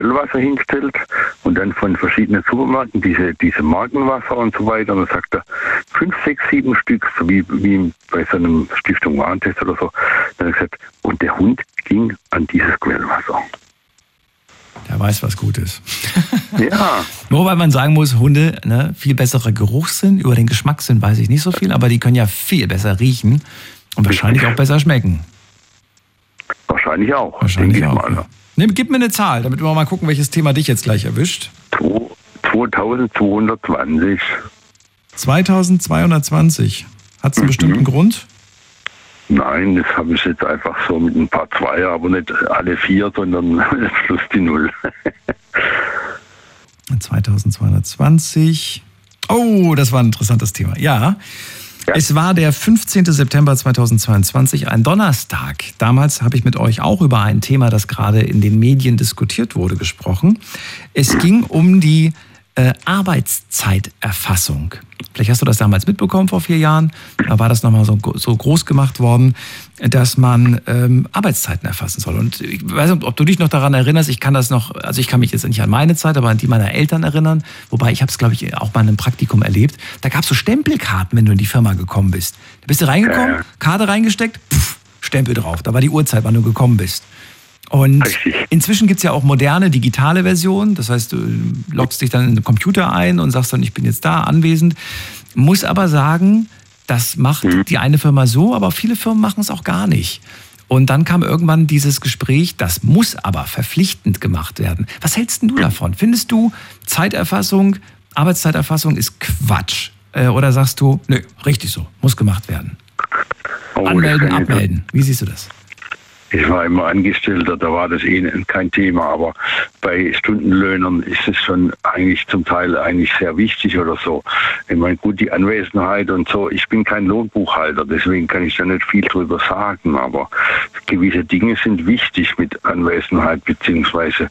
Quellwasser hingestellt und dann von verschiedenen Supermärkten diese Markenwasser und so weiter. Und dann sagt er 5, 6, 7 Stück, so wie bei so einem Stiftung Warentest oder so. Dann hat er gesagt, und der Hund ging an dieses Quellwasser. Der weiß, was gut ist. Ja. Wobei man sagen muss, Hunde, ne, viel bessere Geruchssinn. Über den Geschmackssinn weiß ich nicht so viel, aber die können ja viel besser riechen und wahrscheinlich auch besser schmecken. Wahrscheinlich auch. Wahrscheinlich auch. Ja. Gib mir eine Zahl, damit wir mal gucken, welches Thema dich jetzt gleich erwischt. 2220. 2220. Hat es einen bestimmten Grund? Nein, das habe ich jetzt einfach so mit ein paar Zweier, aber nicht alle 4, sondern plus die 0. 2220. Oh, das war ein interessantes Thema. Ja. Es war der 15. September 2022, ein Donnerstag. Damals habe ich mit euch auch über ein Thema, das gerade in den Medien diskutiert wurde, gesprochen. Es ging um die Arbeitszeiterfassung. Vielleicht hast du das damals mitbekommen vor 4 Jahren. Da war das nochmal so groß gemacht worden, dass man Arbeitszeiten erfassen soll. Und ich weiß nicht, ob du dich noch daran erinnerst. Ich kann mich jetzt nicht an meine Zeit, aber an die meiner Eltern erinnern. Wobei ich habe es, glaube ich, auch mal in einem Praktikum erlebt. Da gab es so Stempelkarten, wenn du in die Firma gekommen bist. Da bist du reingekommen, Karte reingesteckt, Stempel drauf. Da war die Uhrzeit, wann du gekommen bist. Und inzwischen gibt es ja auch moderne, digitale Versionen. Das heißt, du loggst dich dann in den Computer ein und sagst dann, ich bin jetzt da, anwesend. Muss aber sagen, das macht die eine Firma so, aber viele Firmen machen es auch gar nicht. Und dann kam irgendwann dieses Gespräch, das muss aber verpflichtend gemacht werden. Was hältst denn du davon? Findest du, Arbeitszeiterfassung ist Quatsch? Oder sagst du, nö, richtig so, muss gemacht werden? Anmelden, abmelden. Wie siehst du das? Ich war immer Angestellter, da war das kein Thema, aber bei Stundenlöhnern ist es schon eigentlich zum Teil eigentlich sehr wichtig oder so. Ich meine, gut, die Anwesenheit und so, ich bin kein Lohnbuchhalter, deswegen kann ich da nicht viel drüber sagen, aber gewisse Dinge sind wichtig mit Anwesenheit beziehungsweise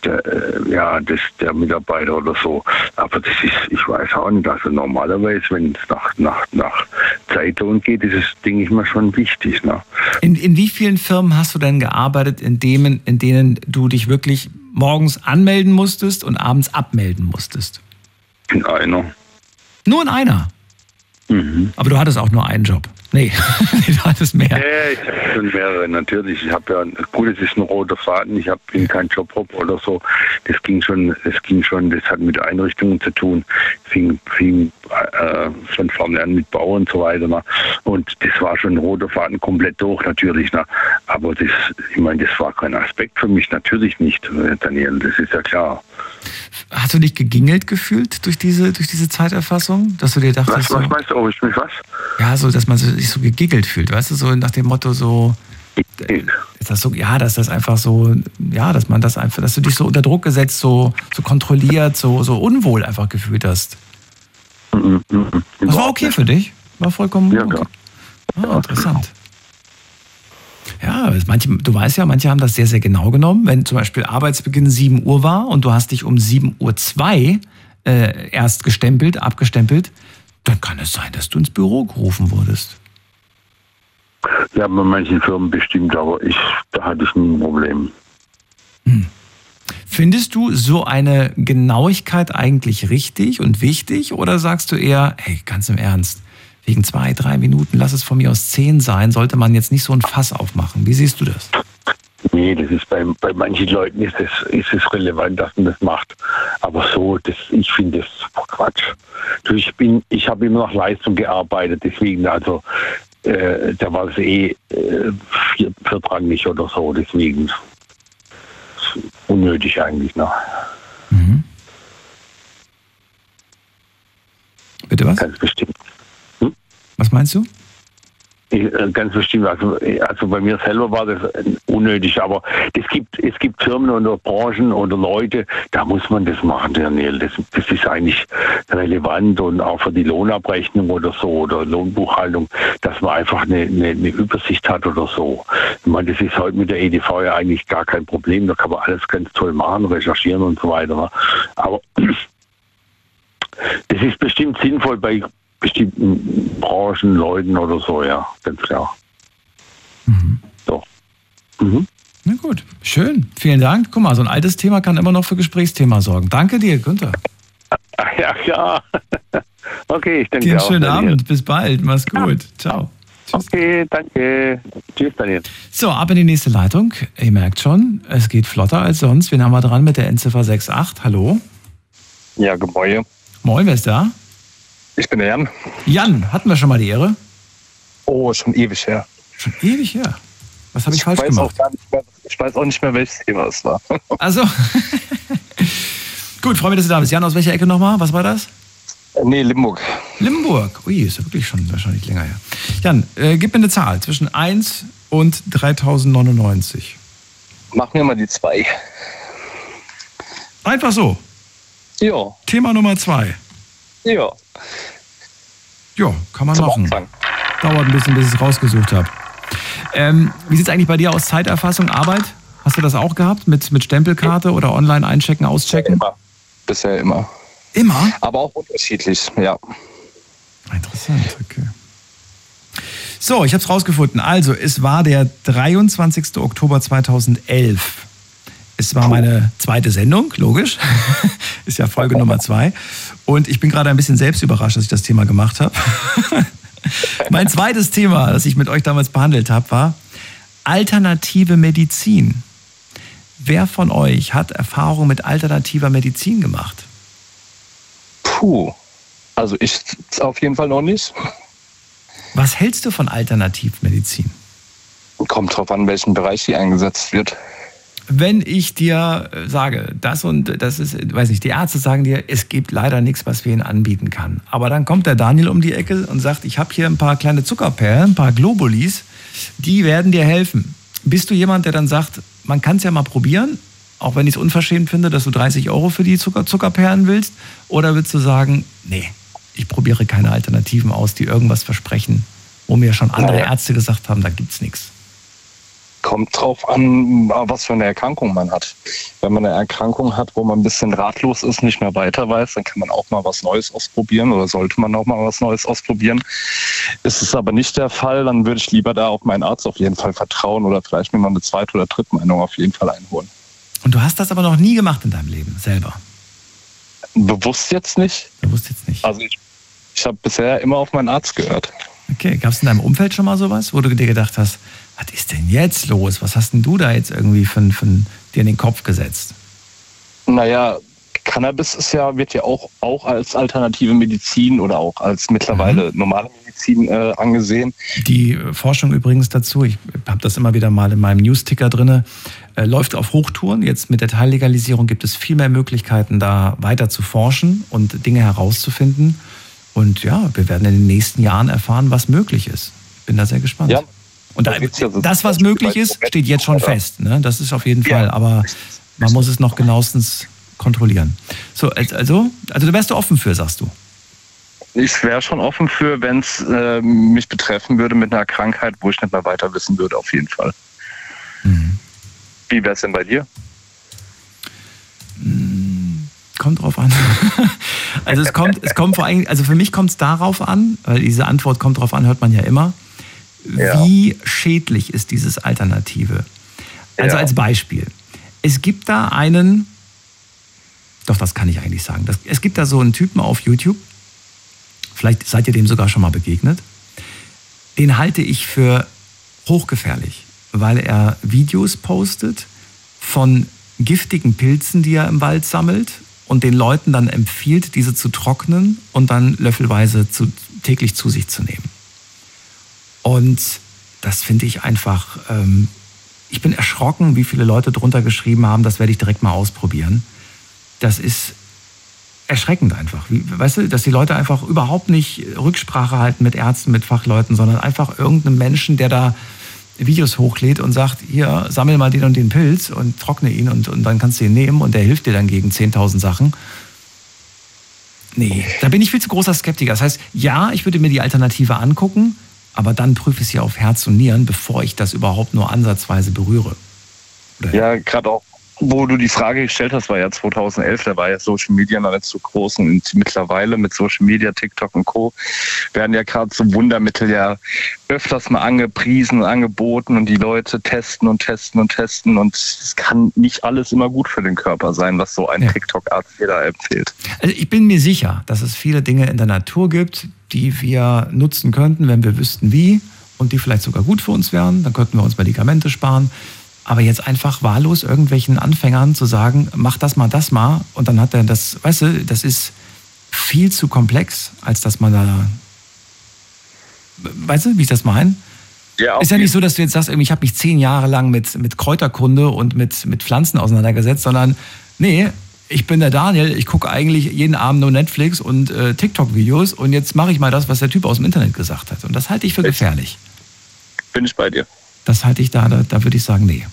der Mitarbeiter oder so. Aber das ist, ich weiß auch nicht, also normalerweise, wenn es nach Zeitlohn geht, ist es, denke ich mal, schon wichtig. Ne? In wie vielen Firmen hast du denn gearbeitet, in denen du dich wirklich morgens anmelden musstest und abends abmelden musstest? In einer. Nur in einer? Mhm. Aber du hattest auch nur einen Job. Nee, du hattest mehr. Ja, ich habe schon mehrere, natürlich. Ich habe es ist ein roter Faden, bin kein Jobhopper oder so. Das ging schon, das hat mit Einrichtungen zu tun. Fing von vorne an mit Bau und so weiter. Ne? Und das war schon ein roter Faden komplett durch, natürlich. Ne? Aber das war kein Aspekt für mich, natürlich nicht, Daniel, das ist ja klar. Hast du dich gegingelt gefühlt durch diese Zeiterfassung? Dass du dir dachtest, was meinst du, ob ich mich was? Ja, so, dass man sich so gegiggelt fühlt, weißt du, so nach dem Motto so, ist das so, ja, dass das einfach so, ja, dass man das einfach, dass du dich so unter Druck gesetzt, so kontrolliert, so unwohl einfach gefühlt hast. Das war okay für dich? War vollkommen okay. Ah, interessant. Ja, du weißt ja, manche haben das sehr, sehr genau genommen. Wenn zum Beispiel Arbeitsbeginn 7 Uhr war und du hast dich um 7:02 Uhr erst abgestempelt, dann kann es sein, dass du ins Büro gerufen wurdest. Ja, bei manchen Firmen bestimmt, aber da hatte ich nie ein Problem. Findest du so eine Genauigkeit eigentlich richtig und wichtig oder sagst du eher, hey, ganz im Ernst, wegen 2, 3 Minuten, lass es von mir aus 10 sein, sollte man jetzt nicht so ein Fass aufmachen? Wie siehst du das? Nee, das ist bei manchen Leuten ist es relevant, dass man das macht. Aber so, ich finde das Quatsch. Ich habe immer nach Leistung gearbeitet, deswegen da war es viertrangig oder so, deswegen unnötig eigentlich. Ne? Mhm. Bitte was? Ganz bestimmt. Was meinst du? Ganz bestimmt. Also bei mir selber war das unnötig, aber es gibt Firmen oder Branchen oder Leute, da muss man das machen, Daniel. Das ist eigentlich relevant und auch für die Lohnabrechnung oder so oder Lohnbuchhaltung, dass man einfach eine Übersicht hat oder so. Ich meine, das ist heute mit der EDV ja eigentlich gar kein Problem. Da kann man alles ganz toll machen, recherchieren und so weiter. Aber das ist bestimmt sinnvoll bei bestimmten Branchen, Leuten oder so, ja, ganz klar. Mhm. Doch. Mhm. Na gut, schön. Vielen Dank. Guck mal, so ein altes Thema kann immer noch für Gesprächsthema sorgen. Danke dir, Günther. Ja, klar. Okay, ich denke dir einen auch. schönen Abend. Bis bald. Mach's gut. Ciao. Tschüss. Okay, danke. Tschüss, Daniel. So, ab in die nächste Leitung. Ihr merkt schon, es geht flotter als sonst. Wen haben wir dran mit der Endziffer 68? Hallo? Ja, Gebäude. Moin, wer ist da? Ich bin der Jan. Jan, hatten wir schon mal die Ehre? Oh, schon ewig her. Schon ewig her. Was habe ich falsch gemacht? Ich weiß auch nicht mehr, welches Thema es war. Also, gut, freue mich, dass du da bist. Jan, aus welcher Ecke nochmal? Was war das? Nee, Limburg. Limburg. Ui, ist ja wirklich schon wahrscheinlich länger her. Jan, gib mir eine Zahl zwischen 1 und 3099. Mach mir mal die 2. Einfach so. Ja. Thema Nummer 2. Ja. Ja, kann man Zum machen. Anfang. Dauert ein bisschen, bis ich es rausgesucht habe. Wie sieht es eigentlich bei dir aus? Zeiterfassung, Arbeit? Hast du das auch gehabt mit Stempelkarte oder online einchecken, auschecken? Immer. Bisher immer. Immer? Aber auch unterschiedlich, ja. Interessant, okay. So, ich habe es rausgefunden. Also, es war der 23. Oktober 2011. Es war meine zweite Sendung, logisch. Ist ja Folge Nummer 2. Und ich bin gerade ein bisschen selbst überrascht, dass ich das Thema gemacht habe. Mein zweites Thema, das ich mit euch damals behandelt habe, war alternative Medizin. Wer von euch hat Erfahrung mit alternativer Medizin gemacht? Puh. Also ich auf jeden Fall noch nicht. Was hältst du von Alternativmedizin? Kommt drauf an, welchen Bereich sie eingesetzt wird. Wenn ich dir sage, das und das ist, weiß nicht, die Ärzte sagen dir, es gibt leider nichts, was wir ihnen anbieten kann. Aber dann kommt der Daniel um die Ecke und sagt, ich habe hier ein paar kleine Zuckerperlen, ein paar Globulis, die werden dir helfen. Bist du jemand, der dann sagt, man kann es ja mal probieren, auch wenn ich es unverschämt finde, dass du 30 € für die Zuckerperlen willst? Oder willst du sagen, nee, ich probiere keine Alternativen aus, die irgendwas versprechen, wo mir schon andere Ärzte gesagt haben, da gibt's nichts? Kommt drauf an, was für eine Erkrankung man hat. Wenn man eine Erkrankung hat, wo man ein bisschen ratlos ist, nicht mehr weiter weiß, dann kann man auch mal was Neues ausprobieren oder sollte man auch mal was Neues ausprobieren. Ist es aber nicht der Fall, dann würde ich lieber da auf meinen Arzt auf jeden Fall vertrauen oder vielleicht mir mal eine zweite oder dritte Meinung auf jeden Fall einholen. Und du hast das aber noch nie gemacht in deinem Leben, selber? Bewusst jetzt nicht. Bewusst jetzt nicht? Also ich habe bisher immer auf meinen Arzt gehört. Okay, gab es in deinem Umfeld schon mal sowas, wo du dir gedacht hast, was ist denn jetzt los? Was hast denn du da jetzt irgendwie für dir in den Kopf gesetzt? Naja, Cannabis wird ja auch als alternative Medizin oder auch als mittlerweile normale Medizin angesehen. Die Forschung übrigens dazu, ich habe das immer wieder mal in meinem Newsticker drin, läuft auf Hochtouren. Jetzt mit der Teillegalisierung gibt es viel mehr Möglichkeiten, da weiter zu forschen und Dinge herauszufinden. Und ja, wir werden in den nächsten Jahren erfahren, was möglich ist. Ich bin da sehr gespannt. Ja. Und das, was möglich ist, steht jetzt schon fest. Ne? Das ist auf jeden Fall. Aber man muss es noch genauestens kontrollieren. So, also da wärst du offen für, sagst du? Ich wäre schon offen für, wenn es mich betreffen würde mit einer Krankheit, wo ich nicht mehr weiter wissen würde, auf jeden Fall. Mhm. Wie wäre es denn bei dir? Kommt drauf an. Also es kommt vor allem, also für mich kommt es darauf an, weil diese Antwort kommt drauf an, hört man ja immer. Wie schädlich ist dieses Alternative? Also als Beispiel. Es gibt da das kann ich eigentlich sagen. Es gibt da so einen Typen auf YouTube, vielleicht seid ihr dem sogar schon mal begegnet. Den halte ich für hochgefährlich, weil er Videos postet von giftigen Pilzen, die er im Wald sammelt und den Leuten dann empfiehlt, diese zu trocknen und dann löffelweise täglich zu sich zu nehmen. Und das finde ich einfach, ich bin erschrocken, wie viele Leute drunter geschrieben haben, das werde ich direkt mal ausprobieren. Das ist erschreckend einfach. Weißt du, dass die Leute einfach überhaupt nicht Rücksprache halten mit Ärzten, mit Fachleuten, sondern einfach irgendeinem Menschen, der da Videos hochlädt und sagt, hier, sammel mal den und den Pilz und trockne ihn und dann kannst du ihn nehmen und der hilft dir dann gegen 10.000 Sachen. Nee, da bin ich viel zu großer Skeptiker. Das heißt, ja, ich würde mir die Alternative angucken, aber dann prüfe ich sie auf Herz und Nieren, bevor ich das überhaupt nur ansatzweise berühre. Oder? Ja, gerade wo du die Frage gestellt hast, war ja 2011, da war ja Social Media noch nicht so groß und mittlerweile mit Social Media, TikTok und Co. werden ja gerade so Wundermittel ja öfters mal angepriesen, angeboten und die Leute testen und es kann nicht alles immer gut für den Körper sein, was so ein TikTok-Arzt jeder empfiehlt. Also ich bin mir sicher, dass es viele Dinge in der Natur gibt, die wir nutzen könnten, wenn wir wüssten wie und die vielleicht sogar gut für uns wären, dann könnten wir uns Medikamente sparen. Aber jetzt einfach wahllos irgendwelchen Anfängern zu sagen, mach das mal und dann hat er das, weißt du, das ist viel zu komplex, als dass man da, weißt du, wie ich das meine? Ja, ist ja nicht so, dass du jetzt sagst, ich habe mich 10 Jahre lang mit Kräuterkunde und mit Pflanzen auseinandergesetzt, sondern nee, ich bin der Daniel, ich gucke eigentlich jeden Abend nur Netflix und TikTok-Videos und jetzt mache ich mal das, was der Typ aus dem Internet gesagt hat. Und das halte ich für gefährlich. Bin ich bei dir. Das halte ich da würde ich sagen, nee.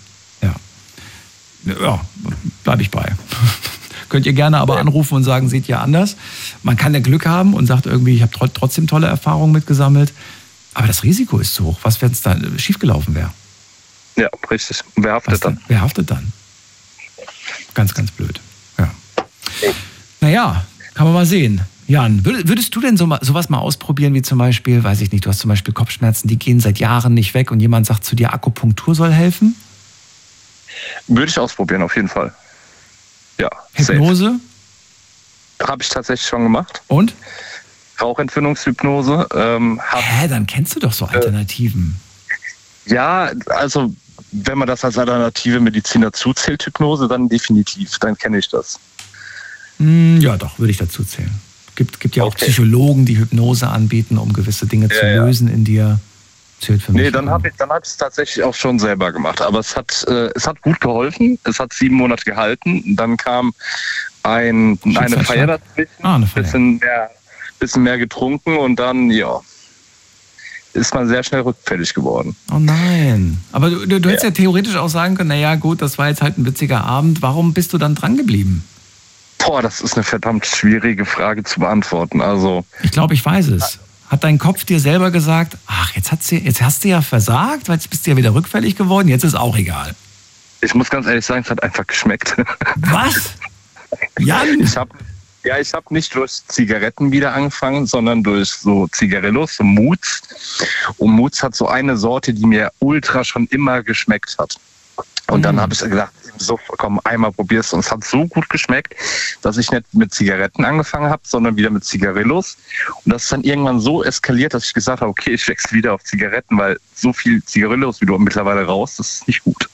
Ja, bleibe ich bei. Könnt ihr gerne aber anrufen und sagen, seht ihr anders. Man kann ja Glück haben und sagt irgendwie, ich habe trotzdem tolle Erfahrungen mitgesammelt. Aber das Risiko ist zu hoch. Was, wenn es da schiefgelaufen wäre? Ja, richtig. Und wer haftet dann? Wer haftet dann? Ganz, ganz blöd. Ja. Naja, kann man mal sehen. Jan, würdest du denn sowas mal ausprobieren, wie zum Beispiel, weiß ich nicht, du hast zum Beispiel Kopfschmerzen, die gehen seit Jahren nicht weg und jemand sagt zu dir, Akupunktur soll helfen? Würde ich ausprobieren, auf jeden Fall. Ja. Hypnose? Habe ich tatsächlich schon gemacht. Und? Rauchentwöhnungshypnose. Dann kennst du doch so Alternativen. Ja, also wenn man das als alternative Medizin dazu zählt, Hypnose, dann definitiv, dann kenne ich das. Ja, doch, würde ich dazu zählen. Gibt ja auch Psychologen, die Hypnose anbieten, um gewisse Dinge zu lösen in dir. Zählt für mich. Nee, dann hab ich es tatsächlich auch schon selber gemacht. Aber es hat gut geholfen. Es hat 7 Monate gehalten. Dann kam eine Feier dazwischen. Eine Feier. Bisschen mehr getrunken und dann, ist man sehr schnell rückfällig geworden. Oh nein. Aber du hättest ja theoretisch auch sagen können, naja gut, das war jetzt halt ein witziger Abend. Warum bist du dann dran geblieben? Boah, das ist eine verdammt schwierige Frage zu beantworten. Also ich glaube, ich weiß es. Hat dein Kopf dir selber gesagt, ach, jetzt hast du ja versagt, weil jetzt bist du ja wieder rückfällig geworden, jetzt ist auch egal. Ich muss ganz ehrlich sagen, es hat einfach geschmeckt. Was? Jan? Ich habe nicht durch Zigaretten wieder angefangen, sondern durch so Zigarillos, so Moods. Und Moods hat so eine Sorte, die mir ultra schon immer geschmeckt hat. Und dann habe ich gedacht, so, komm, einmal probierst du. Und es hat so gut geschmeckt, dass ich nicht mit Zigaretten angefangen habe, sondern wieder mit Zigarillos. Und das ist dann irgendwann so eskaliert, dass ich gesagt habe, okay, ich wechsle wieder auf Zigaretten, weil so viel Zigarillos, wie du mittlerweile raus, das ist nicht gut.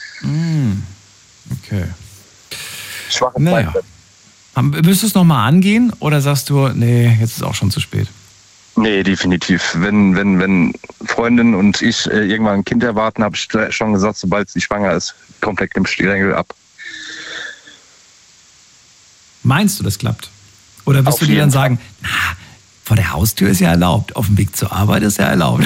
Okay. Schwache naja. Willst du es nochmal angehen oder sagst du, nee, jetzt ist auch schon zu spät? Nee, definitiv. Wenn Freundin und ich irgendwann ein Kind erwarten, habe ich schon gesagt, sobald sie schwanger ist, komplett im Stiefel ab. Meinst du, das klappt? Oder wirst du dir dann sagen, vor der Haustür ist ja erlaubt, auf dem Weg zur Arbeit ist ja erlaubt?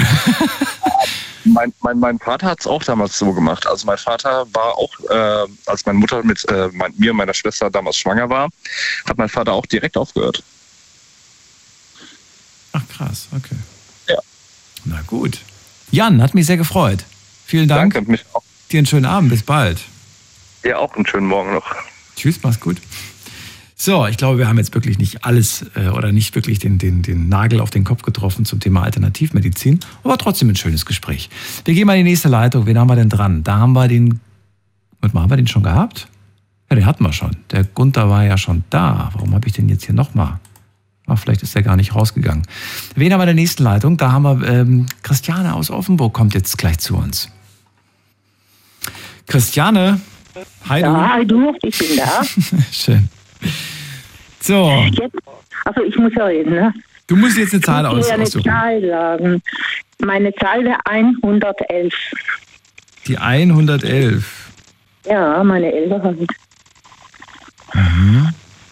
Mein Vater hat es auch damals so gemacht. Also mein Vater war auch, als meine Mutter mit mir und meiner Schwester damals schwanger war, hat mein Vater auch direkt aufgehört. Ach krass, okay. Ja. Na gut. Jan, hat mich sehr gefreut. Vielen Dank. Danke, mich auch. Dir einen schönen Abend, bis bald. Ja, auch einen schönen Morgen noch. Tschüss, mach's gut. So, ich glaube, wir haben jetzt wirklich nicht alles oder nicht wirklich den Nagel auf den Kopf getroffen zum Thema Alternativmedizin, aber trotzdem ein schönes Gespräch. Wir gehen mal in die nächste Leitung. Wen haben wir denn dran? Da haben wir den, haben wir den schon gehabt? Ja, den hatten wir schon. Der Gunther war ja schon da. Warum habe ich den jetzt hier nochmal? Vielleicht ist der gar nicht rausgegangen. Wen haben wir in der nächsten Leitung? Da haben wir Christiane aus Offenburg, kommt jetzt gleich zu uns. Christiane, hi du. Ja, hi du, ich bin da. Schön. So. Jetzt, also ich muss ja reden, ne? Du musst jetzt eine Zahl aussuchen. Ich muss eine Zahl sagen. Meine Zahl wäre 111. Die 111. Ja, meine ältere halt. Mhm.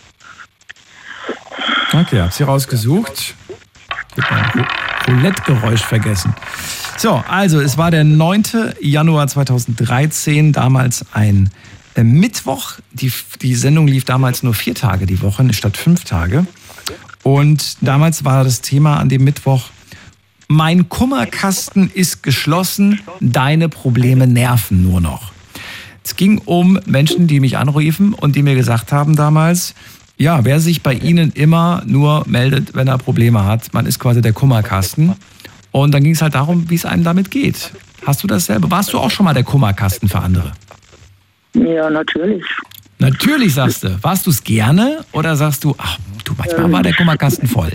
Okay, hab sie rausgesucht. Ich habe mein Roulette-Geräusch vergessen. So, also es war der 9. Januar 2013, damals ein Mittwoch. Die Sendung lief damals nur 4 Tage die Woche statt 5 Tage. Und damals war das Thema an dem Mittwoch: Mein Kummerkasten ist geschlossen, deine Probleme nerven nur noch. Es ging um Menschen, die mich anriefen und die mir gesagt haben damals, ja, wer sich bei Ihnen immer nur meldet, wenn er Probleme hat, man ist quasi der Kummerkasten. Und dann ging es halt darum, wie es einem damit geht. Hast du das selber? Warst du auch schon mal der Kummerkasten für andere? Ja, natürlich. Natürlich, sagst du. Warst du es gerne oder sagst du, ach, du, manchmal war der Kummerkasten voll?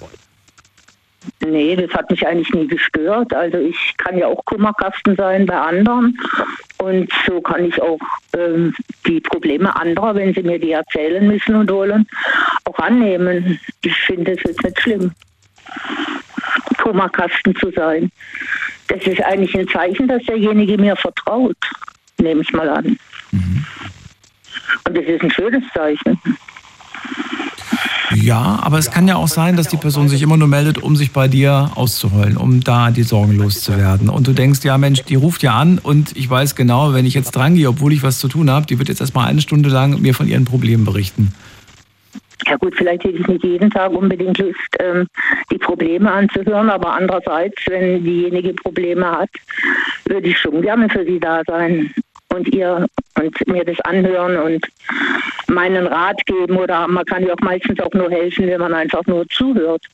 Nee, das hat mich eigentlich nie gestört. Also ich kann ja auch Kummerkasten sein bei anderen. Und so kann ich auch die Probleme anderer, wenn sie mir die erzählen müssen und wollen, auch annehmen. Ich finde es jetzt nicht schlimm, Kummerkasten zu sein. Das ist eigentlich ein Zeichen, dass derjenige mir vertraut, nehme ich mal an. Mhm. Und das ist ein schönes Zeichen. Ja, aber es kann ja auch sein, dass die Person sich immer nur meldet, um sich bei dir auszuheulen, um da die Sorgen loszuwerden. Und du denkst, ja Mensch, die ruft ja an und ich weiß genau, wenn ich jetzt dran gehe, obwohl ich was zu tun habe, die wird jetzt erstmal 1 Stunde lang mir von ihren Problemen berichten. Ja gut, vielleicht hätte ich nicht jeden Tag unbedingt Lust, die Probleme anzuhören, aber andererseits, wenn diejenige Probleme hat, würde ich schon gerne für sie da sein und mir das anhören und meinen Rat geben, oder man kann ja auch meistens auch nur helfen, wenn man einfach nur zuhört.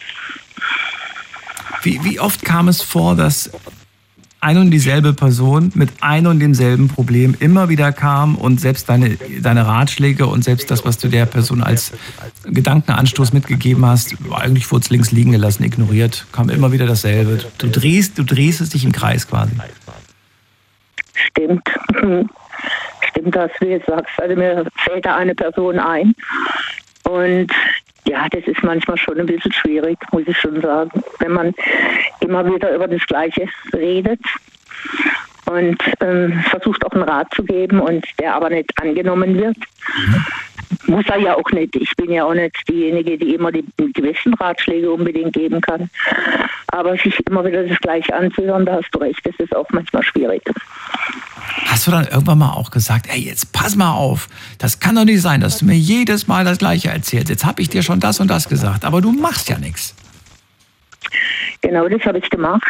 Wie oft kam es vor, dass ein und dieselbe Person mit einem und demselben Problem immer wieder kam und selbst deine Ratschläge und selbst das, was du der Person als Gedankenanstoß mitgegeben hast, eigentlich wurde es links liegen gelassen, ignoriert, kam immer wieder dasselbe. Du drehst es dich im Kreis quasi. Stimmt, was du jetzt sagst. Also mir fällt da eine Person ein und ja, das ist manchmal schon ein bisschen schwierig, muss ich schon sagen, wenn man immer wieder über das Gleiche redet und versucht auch einen Rat zu geben und der aber nicht angenommen wird. Muss er ja auch nicht. Ich bin ja auch nicht diejenige, die immer die besten Ratschläge unbedingt geben kann. Aber sich immer wieder das Gleiche anzuhören, da hast du recht, das ist auch manchmal schwierig. Hast du dann irgendwann mal auch gesagt, ey, jetzt pass mal auf, das kann doch nicht sein, dass du mir jedes Mal das Gleiche erzählst. Jetzt habe ich dir schon das und das gesagt, aber du machst ja nichts. Genau, das habe ich gemacht.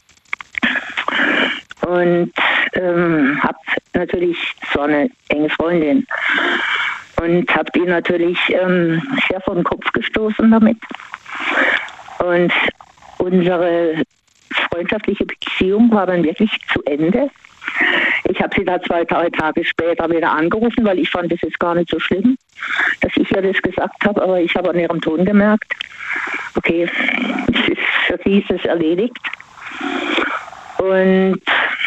Und habe natürlich so eine enge Freundin. Und habe die natürlich sehr vor den Kopf gestoßen damit. Und unsere freundschaftliche Beziehung war dann wirklich zu Ende. Ich habe sie da 2-3 Tage später wieder angerufen, weil ich fand, es ist gar nicht so schlimm, dass ich ihr das gesagt habe. Aber ich habe an ihrem Ton gemerkt, okay, für sie ist es erledigt. Und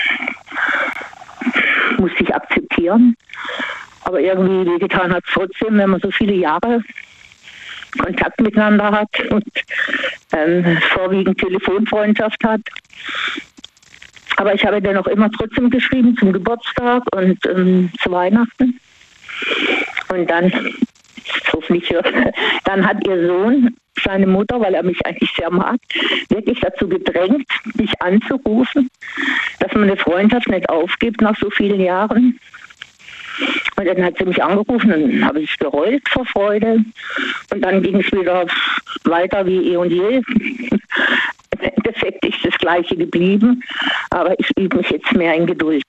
musste ich akzeptieren. Aber irgendwie wehgetan hat es trotzdem, wenn man so viele Jahre Kontakt miteinander hat und vorwiegend Telefonfreundschaft hat. Aber ich habe dann auch immer trotzdem geschrieben zum Geburtstag und zu Weihnachten. Und dann, hoffentlich, dann hat ihr Sohn, seine Mutter, weil er mich eigentlich sehr mag, wirklich dazu gedrängt, mich anzurufen, dass man eine Freundschaft nicht aufgibt nach so vielen Jahren. Und dann hat sie mich angerufen und dann habe ich geheult vor Freude. Und dann ging es wieder weiter wie eh und je. Im Endeffekt ist das Gleiche geblieben, aber ich übe mich jetzt mehr in Geduld.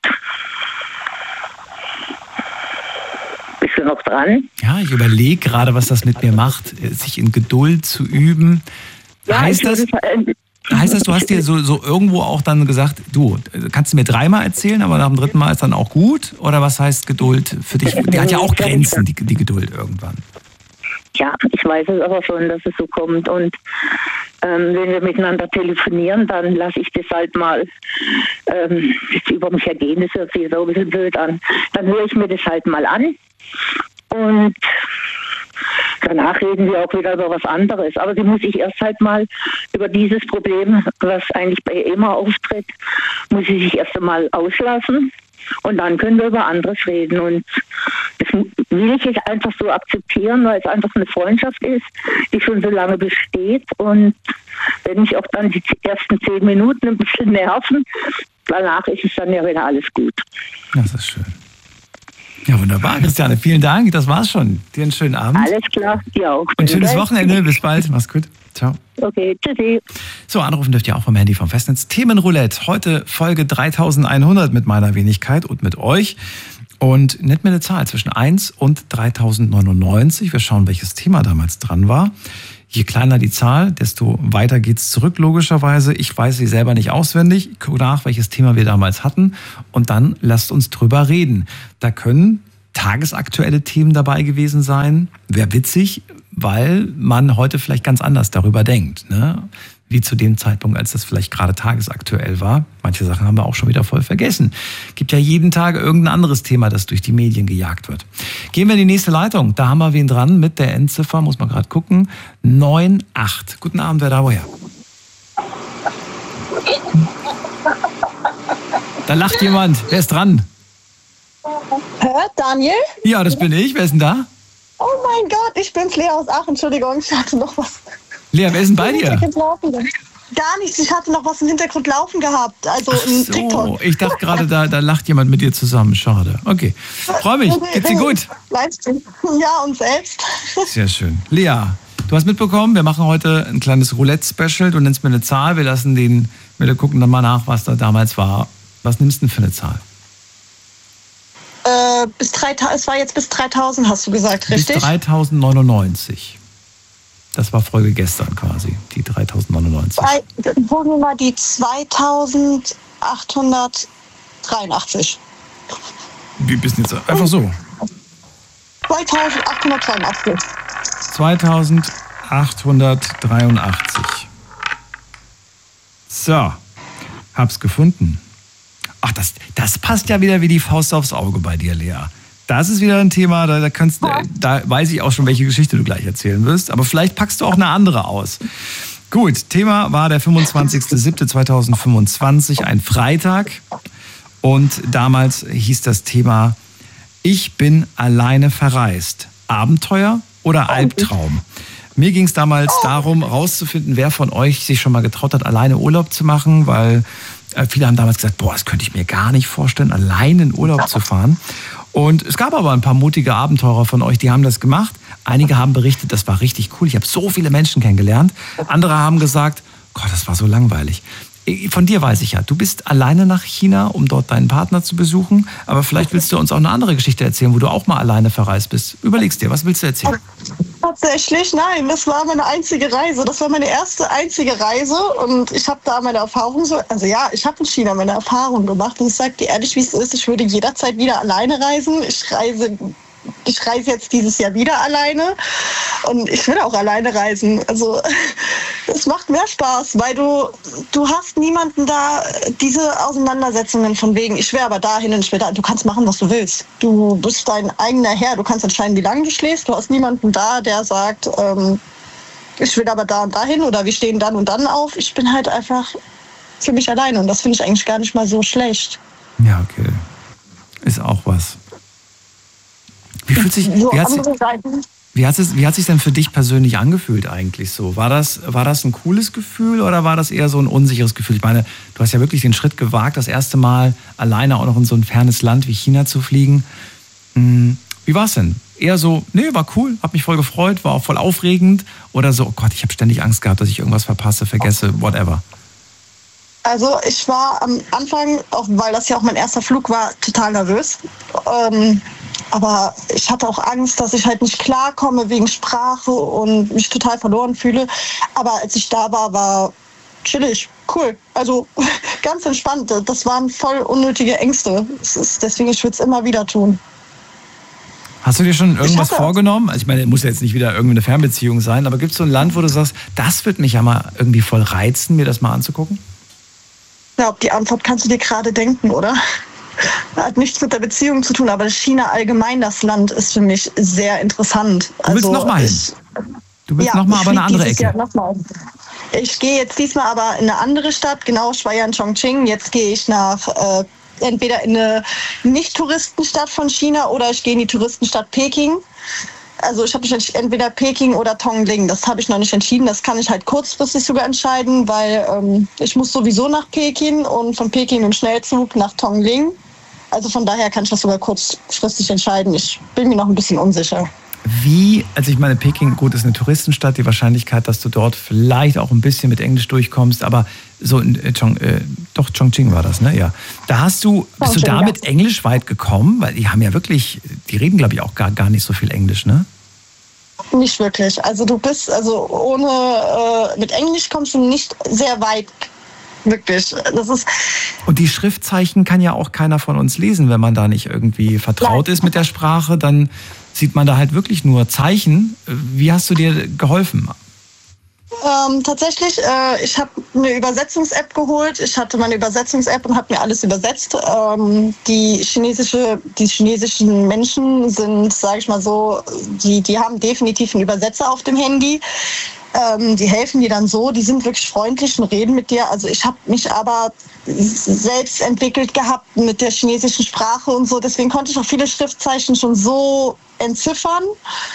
Bist du noch dran? Ja, ich überlege gerade, was das mit mir macht, sich in Geduld zu üben. Ja, heißt das, du hast dir so irgendwo auch dann gesagt, du, kannst du mir 3-mal erzählen, aber nach dem 3. Mal ist dann auch gut? Oder was heißt Geduld für dich? Die hat ja auch Grenzen, die Geduld irgendwann. Ja, ich weiß es aber schon, dass es so kommt. Und wenn wir miteinander telefonieren, dann lasse ich das halt mal über mich ergehen. Das hört sich so ein bisschen blöd an. Dann höre ich mir das halt mal an. Und danach reden wir auch wieder über was anderes. Aber sie muss sich erst halt mal über dieses Problem, was eigentlich bei ihr immer auftritt, muss sie sich erst einmal auslassen. Und dann können wir über anderes reden. Und das will ich jetzt einfach so akzeptieren, weil es einfach eine Freundschaft ist, die schon so lange besteht. Und wenn mich auch dann die ersten 10 Minuten ein bisschen nerven, danach ist es dann ja wieder alles gut. Das ist schön. Ja, wunderbar, Christiane. Vielen Dank. Das war's schon. Dir einen schönen Abend. Alles klar, dir auch. Und schönes Wochenende. Bis bald. Mach's gut. Ciao. Okay, tschüssi. So, anrufen dürft ihr auch vom Handy vom Festnetz. Themenroulette. Heute Folge 3100 mit meiner Wenigkeit und mit euch. Und nennt mir eine Zahl zwischen 1 und 3099. Wir schauen, welches Thema damals dran war. Je kleiner die Zahl, desto weiter geht's zurück, logischerweise. Ich weiß sie selber nicht auswendig. Ich gucke nach, welches Thema wir damals hatten. Und dann lasst uns drüber reden. Da können tagesaktuelle Themen dabei gewesen sein. Wäre witzig, weil man heute vielleicht ganz anders darüber denkt, ne? Wie zu dem Zeitpunkt, als das vielleicht gerade tagesaktuell war. Manche Sachen haben wir auch schon wieder voll vergessen. Gibt ja jeden Tag irgendein anderes Thema, das durch die Medien gejagt wird. Gehen wir in die nächste Leitung. Da haben wir wen dran mit der Endziffer, muss man gerade gucken, 98. Guten Abend, wer da woher? Da lacht jemand. Wer ist dran? Daniel? Ja, das bin ich. Wer ist denn da? Oh mein Gott, ich bin's, Lea aus Aachen. Entschuldigung, ich hatte noch was. Lea, wer ist denn bei dir? Gar nichts, ich hatte noch was im Hintergrund laufen gehabt. Also ein TikTok. Ich dachte gerade, da lacht jemand mit dir zusammen. Schade. Okay. Freue mich. Geht's dir gut? Ja, und selbst. Sehr schön. Lea, du hast mitbekommen, wir machen heute ein kleines Roulette-Special. Du nennst mir eine Zahl. Wir gucken dann mal nach, was da damals war. Was nimmst du denn für eine Zahl? Es war jetzt bis 3000, hast du gesagt, richtig? Bis 3099. Das war Folge gestern quasi, die 3099. Sagen wir mal die 2883. Wie bist du jetzt? Einfach so. 2883. 2883. So, hab's gefunden. Ach, das passt ja wieder wie die Faust aufs Auge bei dir, Lea. Das ist wieder ein Thema, da weiß ich auch schon, welche Geschichte du gleich erzählen wirst. Aber vielleicht packst du auch eine andere aus. Gut, Thema war der 25.07.2025, ein Freitag. Und damals hieß das Thema, ich bin alleine verreist. Abenteuer oder Albtraum? Mir ging es damals darum, rauszufinden, wer von euch sich schon mal getraut hat, alleine Urlaub zu machen, weil viele haben damals gesagt, das könnte ich mir gar nicht vorstellen, alleine in Urlaub zu fahren. Und es gab aber ein paar mutige Abenteurer von euch, die haben das gemacht. Einige haben berichtet, das war richtig cool. Ich habe so viele Menschen kennengelernt. Andere haben gesagt, Gott, das war so langweilig. Von dir weiß ich ja, du bist alleine nach China, um dort deinen Partner zu besuchen. Aber vielleicht willst du uns auch eine andere Geschichte erzählen, wo du auch mal alleine verreist bist. Überlegst dir, was willst du erzählen? Tatsächlich, nein, das war meine einzige Reise. Das war meine erste einzige Reise und ich habe da meine Erfahrung ich habe in China meine Erfahrung gemacht und ich sage dir ehrlich, wie es ist, ich würde jederzeit wieder alleine reisen. Ich reise jetzt dieses Jahr wieder alleine und ich will auch alleine reisen. Also es macht mehr Spaß, weil du hast niemanden da, diese Auseinandersetzungen von wegen, ich will aber dahin und ich will da. Du kannst machen, was du willst. Du bist dein eigener Herr. Du kannst entscheiden, wie lange du schläfst. Du hast niemanden da, der sagt, ich will aber da und dahin oder wir stehen dann und dann auf. Ich bin halt einfach für mich alleine und das finde ich eigentlich gar nicht mal so schlecht. Ja, okay. Ist auch was. Wie hat sich denn für dich persönlich angefühlt eigentlich so? War das ein cooles Gefühl oder war das eher so ein unsicheres Gefühl? Ich meine, du hast ja wirklich den Schritt gewagt, das erste Mal alleine auch noch in so ein fernes Land wie China zu fliegen. Wie war es denn? Eher so, nee, war cool, hab mich voll gefreut, war auch voll aufregend oder so, oh Gott, ich habe ständig Angst gehabt, dass ich irgendwas verpasse, vergesse, whatever. Also ich war am Anfang, auch weil das ja auch mein erster Flug war, total nervös. Aber ich hatte auch Angst, dass ich halt nicht klarkomme wegen Sprache und mich total verloren fühle. Aber als ich da war chillig, cool. Also ganz entspannt. Das waren voll unnötige Ängste. Deswegen, ich würde es immer wieder tun. Hast du dir schon irgendwas vorgenommen? Also ich meine, muss ja jetzt nicht wieder irgendwie eine Fernbeziehung sein, aber gibt es so ein Land, wo du sagst, das wird mich ja mal irgendwie voll reizen, mir das mal anzugucken? Ich glaube, die Antwort kannst du dir gerade denken, oder? Hat nichts mit der Beziehung zu tun, aber China allgemein, das Land, ist für mich sehr interessant. Du willst nochmal hin? Du willst nochmal, aber eine andere Ecke? Ich gehe jetzt diesmal aber in eine andere Stadt. Genau, ich war ja in Chongqing. Jetzt gehe ich nach entweder in eine Nicht-Touristenstadt von China oder ich gehe in die Touristenstadt Peking. Also ich habe mich entweder Peking oder Tongling. Das habe ich noch nicht entschieden. Das kann ich halt kurzfristig sogar entscheiden, weil ich muss sowieso nach Peking und von Peking im Schnellzug nach Tongling. Also von daher kann ich das sogar kurzfristig entscheiden. Ich bin mir noch ein bisschen unsicher. Also ich meine, Peking, gut, ist eine Touristenstadt, die Wahrscheinlichkeit, dass du dort vielleicht auch ein bisschen mit Englisch durchkommst, aber so in Chongqing war das, ne? Ja. Bist du da mit Englisch weit gekommen? Weil die haben ja wirklich, die reden, glaube ich, auch gar nicht so viel Englisch, ne? Nicht wirklich. Also mit Englisch kommst du nicht sehr weit. Wirklich. Und die Schriftzeichen kann ja auch keiner von uns lesen, wenn man da nicht irgendwie vertraut ist mit der Sprache, dann sieht man da halt wirklich nur Zeichen. Wie hast du dir geholfen? Tatsächlich, ich habe eine Übersetzungs-App geholt. Ich hatte meine Übersetzungs-App und habe mir alles übersetzt. Die chinesischen Menschen sind, sage ich mal so, die haben definitiv einen Übersetzer auf dem Handy. Die helfen dir dann so, die sind wirklich freundlich und reden mit dir. Also ich habe mich aber selbst entwickelt gehabt mit der chinesischen Sprache und so. Deswegen konnte ich auch viele Schriftzeichen schon so entziffern.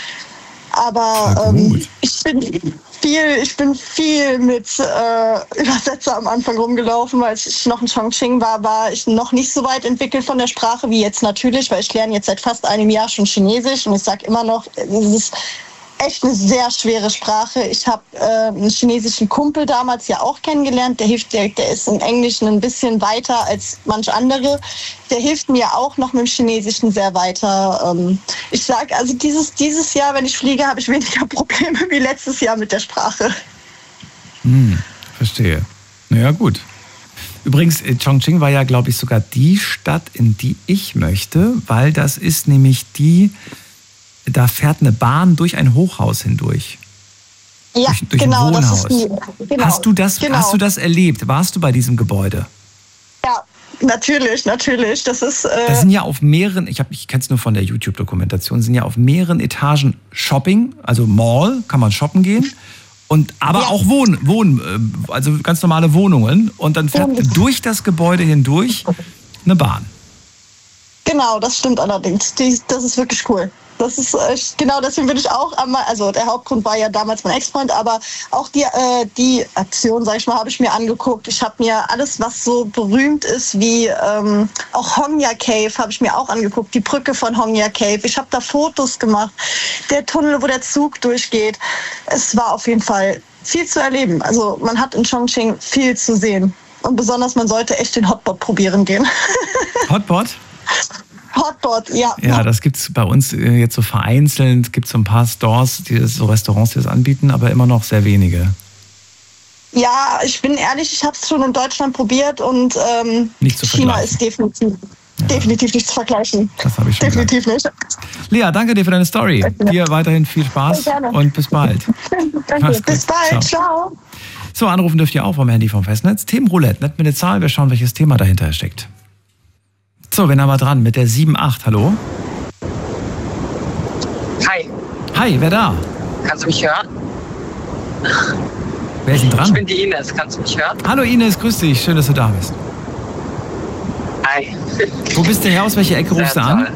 Aber ich bin viel mit Übersetzer am Anfang rumgelaufen, weil ich noch in Chongqing war ich noch nicht so weit entwickelt von der Sprache wie jetzt natürlich, weil ich lerne jetzt seit fast einem Jahr schon Chinesisch und ich sage immer noch, es ist echt eine sehr schwere Sprache. Ich habe einen chinesischen Kumpel damals ja auch kennengelernt. Der ist im Englischen ein bisschen weiter als manch andere. Der hilft mir auch noch mit dem Chinesischen sehr weiter. Ich sage, also dieses Jahr, wenn ich fliege, habe ich weniger Probleme wie letztes Jahr mit der Sprache. Verstehe. Naja, gut. Übrigens, Chongqing war ja, glaube ich, sogar die Stadt, in die ich möchte, weil das ist nämlich da fährt eine Bahn durch ein Hochhaus hindurch. Ja, durch genau. ein Wohnhaus. Genau, hast du das erlebt? Warst du bei diesem Gebäude? Ja, natürlich. Das sind ja auf mehreren, ich kenne es nur von der YouTube-Dokumentation, sind ja auf mehreren Etagen Shopping, also Mall, kann man shoppen gehen. Aber auch also ganz normale Wohnungen. Und dann fährt durch das Gebäude hindurch eine Bahn. Genau, das stimmt allerdings. Das ist wirklich cool. Das ist genau, deswegen bin ich auch also der Hauptgrund war ja damals mein Ex-Freund, aber auch die Aktion, sag ich mal, habe ich mir angeguckt. Ich habe mir alles, was so berühmt ist, wie auch Hongya Cave, habe ich mir auch angeguckt. Die Brücke von Hongya Cave. Ich habe da Fotos gemacht. Der Tunnel, wo der Zug durchgeht. Es war auf jeden Fall viel zu erleben. Also man hat in Chongqing viel zu sehen. Und besonders, man sollte echt den Hotpot probieren gehen. Hotpot? Hotpot, ja. Ja, das gibt es bei uns jetzt so vereinzelt. Es gibt so ein paar Stores, so Restaurants, die das anbieten, aber immer noch sehr wenige. Ja, ich bin ehrlich, ich habe es schon in Deutschland probiert und China ist definitiv nicht zu vergleichen. Das habe ich schon definitiv gedacht. Nicht. Lea, danke dir für deine Story. Dir weiterhin viel Spaß und bis bald. Danke, bis bald. Ciao. So, anrufen dürft ihr auch vom Handy vom Festnetz. Themenroulette, nicht mit der Zahl, wir schauen, welches Thema dahinter steckt. So, wen haben wir dran? Mit der 7-8, hallo? Hi. Hi, wer da? Kannst du mich hören? Wer ist denn dran? Ich bin die Ines, kannst du mich hören? Hallo Ines, grüß dich, schön, dass du da bist. Hi. Wo bist du her, aus welcher Ecke rufst du an?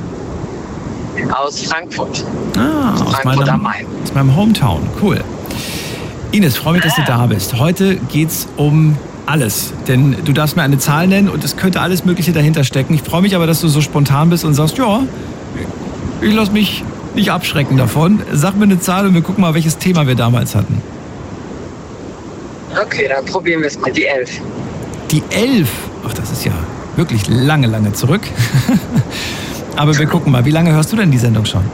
Aus Frankfurt. Frankfurt am Main. Aus meinem Hometown, cool. Ines, freue mich, dass du da bist. Heute geht's um alles, denn du darfst mir eine Zahl nennen und es könnte alles Mögliche dahinter stecken. Ich freue mich aber, dass du so spontan bist und sagst, ja, ich lasse mich nicht abschrecken davon. Sag mir eine Zahl und wir gucken mal, welches Thema wir damals hatten. Okay, dann probieren wir es mal. Die 11. Die 11? Ach, das ist ja wirklich lange zurück. Aber wir gucken mal, wie lange hörst du denn die Sendung schon?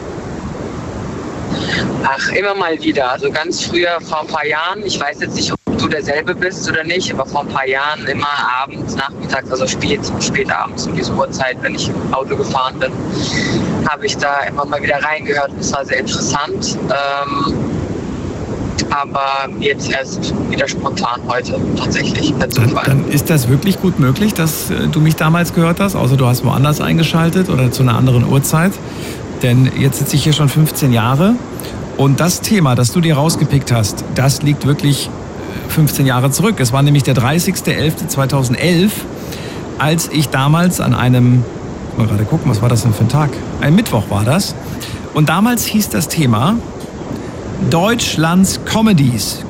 Ach, immer mal wieder. Also ganz früher, vor ein paar Jahren, ich weiß jetzt nicht, ob du derselbe bist oder nicht, aber vor ein paar Jahren immer abends, nachmittags, also spät abends um diese Uhrzeit, wenn ich im Auto gefahren bin, habe ich da immer mal wieder reingehört. Das war sehr interessant. Aber jetzt erst wieder spontan heute, tatsächlich. Dann ist das wirklich gut möglich, dass du mich damals gehört hast, außer du hast woanders eingeschaltet oder zu einer anderen Uhrzeit. Denn jetzt sitze ich hier schon 15 Jahre und das Thema, das du dir rausgepickt hast, das liegt wirklich 15 Jahre zurück. Es war nämlich der 30.11.2011, als ich damals an einem, mal gerade gucken, was war das denn für ein Tag? Ein Mittwoch war das. Und damals hieß das Thema Deutschlands Comedians.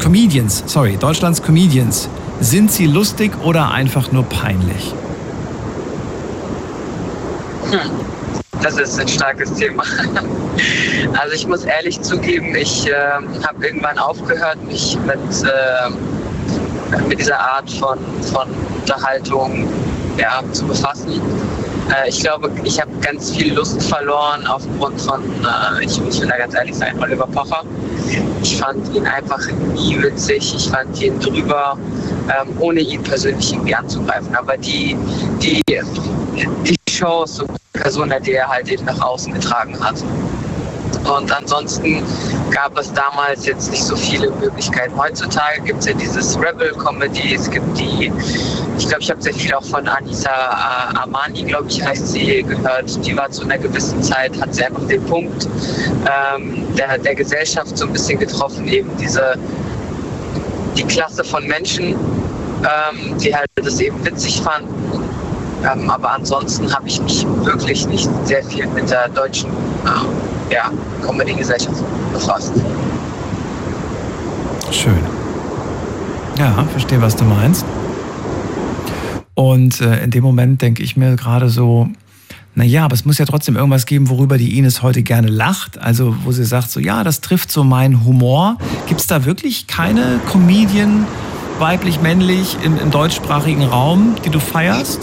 Sind sie lustig oder einfach nur peinlich? Das ist ein starkes Thema. Also ich muss ehrlich zugeben, ich habe irgendwann aufgehört, mich mit dieser Art von Unterhaltung zu befassen. Ich glaube, ich habe ganz viel Lust verloren aufgrund von, ich will da ganz ehrlich sein, Oliver Pocher. Ich fand ihn einfach nie witzig, ich fand ihn drüber, ohne ihn persönlich irgendwie anzugreifen. Aber die Shows, so Person, die er halt eben nach außen getragen hat. Und ansonsten gab es damals jetzt nicht so viele Möglichkeiten. Heutzutage gibt es ja dieses Rebel-Comedy, es gibt ich glaube, ich habe sehr viel auch von Anissa Armani, glaube ich, heißt sie, gehört. Die war zu einer gewissen Zeit, hat sie einfach den Punkt der Gesellschaft so ein bisschen getroffen, eben die Klasse von Menschen, die halt das eben witzig fanden. Aber ansonsten habe ich mich wirklich nicht sehr viel mit der deutschen Comedy-Gesellschaft befasst. Schön. Ja, verstehe, was du meinst. Und in dem Moment denke ich mir gerade so, naja, aber es muss ja trotzdem irgendwas geben, worüber die Ines heute gerne lacht. Also wo sie sagt so, ja, das trifft so meinen Humor. Gibt es da wirklich keine Comedian, weiblich, männlich, im deutschsprachigen Raum, die du feierst?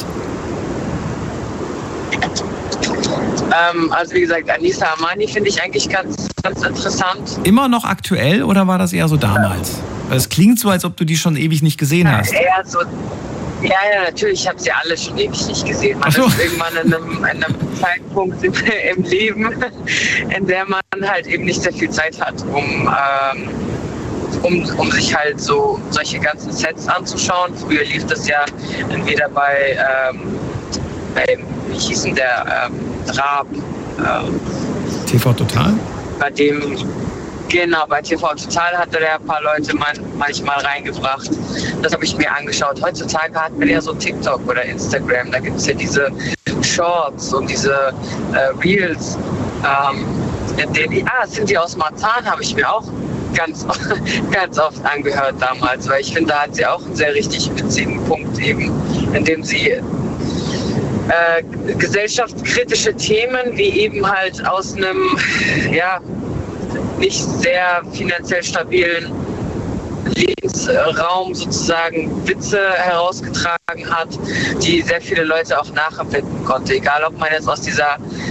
Also wie gesagt, Anissa Armani finde ich eigentlich ganz, ganz interessant. Immer noch aktuell oder war das eher so damals? Weil es klingt so, als ob du die schon ewig nicht gesehen hast. Eher so, ja, natürlich, ich habe sie alle schon ewig nicht gesehen. Man ist irgendwann in einem Zeitpunkt im Leben, in der man halt eben nicht sehr viel Zeit hat, um sich halt so solche ganzen Sets anzuschauen. Früher lief das ja entweder bei wie hieß denn der Raab? TV Total? Bei TV Total hatte der ein paar Leute manchmal reingebracht. Das habe ich mir angeschaut. Heutzutage hat man ja so TikTok oder Instagram. Da gibt es ja diese Shorts und diese Reels. Sind die aus Marzahn, habe ich mir auch ganz oft angehört damals. Weil ich finde, da hat sie auch einen sehr richtig witzigen Punkt eben, in dem sie gesellschaftskritische Themen wie eben halt aus einem nicht sehr finanziell stabilen Lebensraum sozusagen Witze herausgetragen hat, die sehr viele Leute auch nachempfinden konnte. Egal, ob man jetzt aus dieser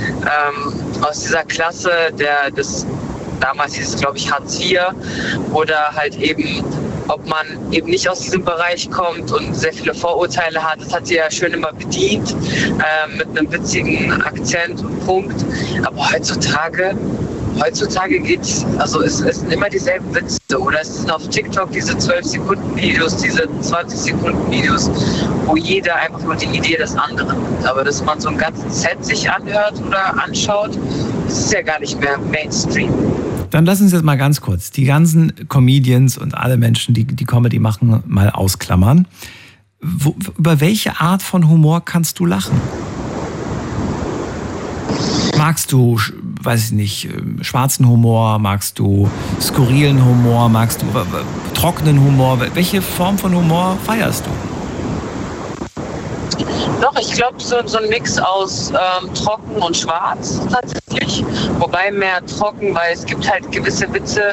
Klasse damals hieß es, glaube ich, Hartz IV oder halt eben, ob man eben nicht aus diesem Bereich kommt und sehr viele Vorurteile hat. Das hat sie ja schön immer bedient, mit einem witzigen Akzent und Punkt. Aber heutzutage geht's, also es sind immer dieselben Witze oder es sind auf TikTok diese 12-Sekunden-Videos, diese 20-Sekunden-Videos, wo jeder einfach nur die Idee des anderen nimmt. Aber dass man so einen ganzen Set sich anhört oder anschaut, das ist ja gar nicht mehr Mainstream. Dann lass uns jetzt mal ganz kurz die ganzen Comedians und alle Menschen, die Comedy machen, mal ausklammern. Über welche Art von Humor kannst du lachen? Magst du, weiß ich nicht, schwarzen Humor? Magst du skurrilen Humor? Magst du trockenen Humor? Welche Form von Humor feierst du? Doch, ich glaube, so ein Mix aus trocken und schwarz tatsächlich. Wobei mehr trocken, weil es gibt halt gewisse Witze,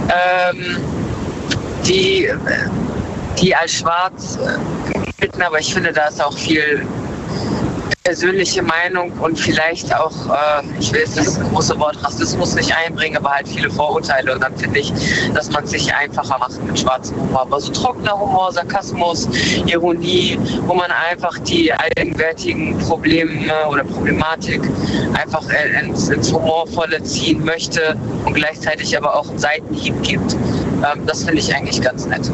die als schwarz gelten, aber ich finde, da ist auch viel persönliche Meinung und vielleicht auch, ich will jetzt das große Wort Rassismus nicht einbringen, aber halt viele Vorurteile. Und dann finde ich, dass man es sich einfacher macht mit schwarzem Humor. Aber so trockener Humor, Sarkasmus, Ironie, wo man einfach die allgegenwärtigen Probleme oder Problematik einfach ins Humorvolle ziehen möchte und gleichzeitig aber auch einen Seitenhieb gibt, das finde ich eigentlich ganz nett.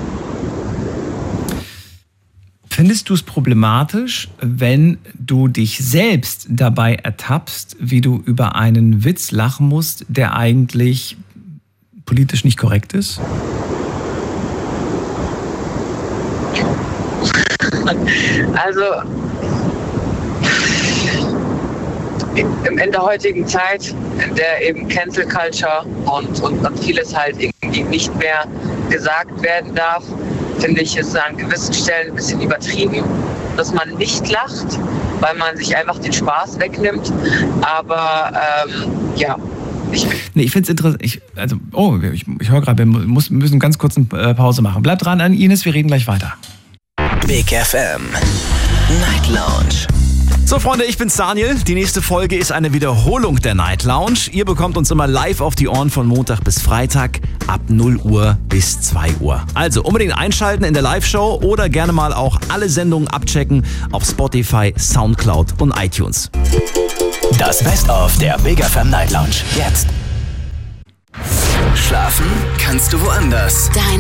Findest du es problematisch, wenn du dich selbst dabei ertappst, wie du über einen Witz lachen musst, der eigentlich politisch nicht korrekt ist? Also in der heutigen Zeit, in der eben Cancel Culture und vieles halt irgendwie nicht mehr gesagt werden darf, finde ich, ist an gewissen Stellen ein bisschen übertrieben, dass man nicht lacht. weil man sich einfach den Spaß wegnimmt. Aber ja. Ich finde es interessant. Ich höre gerade, wir müssen ganz kurz eine Pause machen. Bleibt dran an Ines, wir reden gleich weiter. Big FM Night Lounge. So Freunde, ich bin's Daniel. Die nächste Folge ist eine Wiederholung der Night Lounge. Ihr bekommt uns immer live auf die Ohren von Montag bis Freitag ab 0 Uhr bis 2 Uhr. Also unbedingt einschalten in der Live-Show oder gerne mal auch alle Sendungen abchecken auf Spotify, Soundcloud und iTunes. Das Best-of der Big FM Night Lounge. Jetzt. Schlafen kannst du woanders. Deine